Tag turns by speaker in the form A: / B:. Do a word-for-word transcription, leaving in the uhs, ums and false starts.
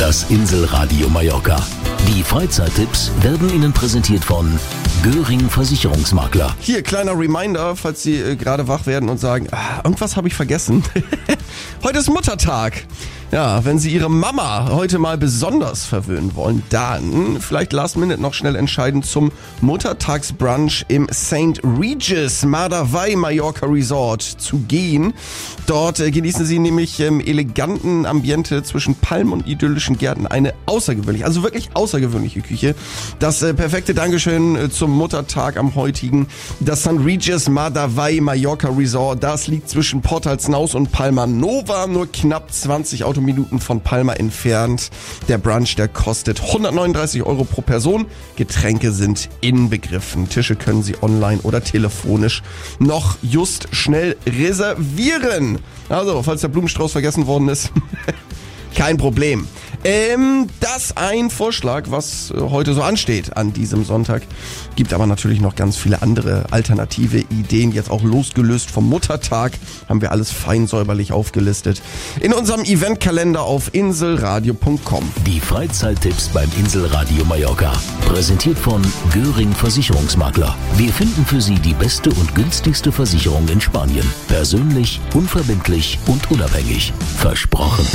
A: Das Inselradio Mallorca. Die Freizeittipps werden Ihnen präsentiert von Göring Versicherungsmakler.
B: Hier, kleiner Reminder, falls Sie äh, gerade wach werden und sagen, ah, irgendwas habe ich vergessen. Heute ist Muttertag. Ja, wenn Sie Ihre Mama heute mal besonders verwöhnen wollen, dann vielleicht last minute noch schnell entscheiden zum Muttertagsbrunch im Saint Regis Madavai Mallorca Resort zu gehen. Dort äh, genießen Sie nämlich im eleganten Ambiente zwischen Palmen und idyllischen Gärten eine außergewöhnliche, also wirklich außergewöhnliche Küche. Das äh, perfekte Dankeschön äh, zum Muttertag am heutigen. Das Saint Regis Madavai Mallorca Resort, das liegt zwischen Portal Snaus und Palma Nova, nur knapp zwanzig Autominuten von Palma entfernt. Der Brunch, der kostet hundertneununddreißig Euro pro Person. Getränke sind inbegriffen. Tische können Sie online oder telefonisch noch just schnell reservieren. Also, falls der Blumenstrauß vergessen worden ist, kein Problem. Ähm, das ein Vorschlag, was heute so ansteht an diesem Sonntag. Gibt aber natürlich noch ganz viele andere alternative Ideen, jetzt auch losgelöst vom Muttertag. Haben wir alles fein säuberlich aufgelistet in unserem Eventkalender auf inselradio punkt com.
A: Die Freizeittipps beim Inselradio Mallorca. Präsentiert von Göring Versicherungsmakler. Wir finden für Sie die beste und günstigste Versicherung in Spanien. Persönlich, unverbindlich und unabhängig. Versprochen.